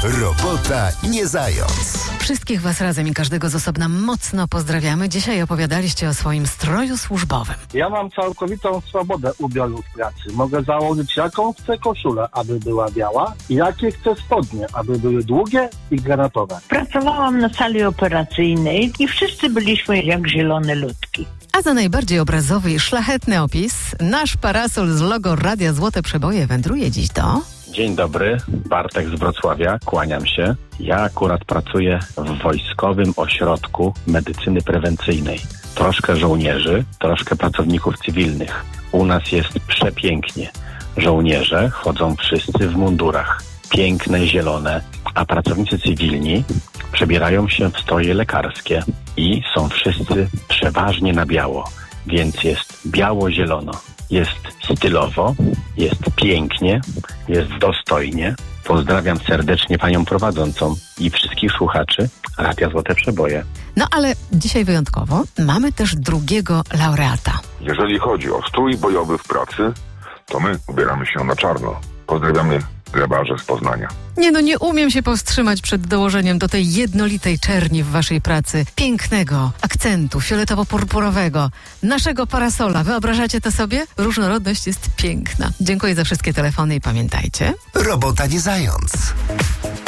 Robota nie zając. Wszystkich Was razem i każdego z osobna mocno pozdrawiamy. Dzisiaj opowiadaliście o swoim stroju służbowym. Ja mam całkowitą swobodę ubioru w pracy. Mogę założyć jaką chcę koszulę, aby była biała i jakie chcę spodnie, aby były długie i granatowe. Pracowałam na sali operacyjnej i wszyscy byliśmy jak zielone ludki. A za najbardziej obrazowy i szlachetny opis nasz parasol z logo Radia Złote Przeboje wędruje dziś do... Dzień dobry, Bartek z Wrocławia, kłaniam się. Ja akurat pracuję w Wojskowym Ośrodku Medycyny Prewencyjnej. Troszkę żołnierzy, troszkę pracowników cywilnych. U nas jest przepięknie. Żołnierze chodzą wszyscy w mundurach, piękne, zielone, a pracownicy cywilni przebierają się w stroje lekarskie i są wszyscy przeważnie na biało, więc jest biało-zielono. Jest stylowo, jest pięknie, jest dostojnie. Pozdrawiam serdecznie panią prowadzącą i wszystkich słuchaczy Radia Złote Przeboje. No ale dzisiaj wyjątkowo mamy też drugiego laureata. Jeżeli chodzi o strój bojowy w pracy, to my ubieramy się na czarno. Pozdrawiamy grabarze z Poznania. Nie umiem się powstrzymać przed dołożeniem do tej jednolitej czerni w waszej pracy pięknego akcentu fioletowo-purpurowego, naszego parasola. Wyobrażacie to sobie? Różnorodność jest piękna. Dziękuję za wszystkie telefony i pamiętajcie... Robota nie zając.